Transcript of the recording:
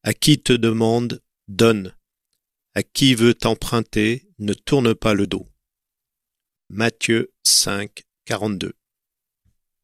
À qui te demande, donne. À qui veut t'emprunter, ne tourne pas le dos. Matthieu 5, 42.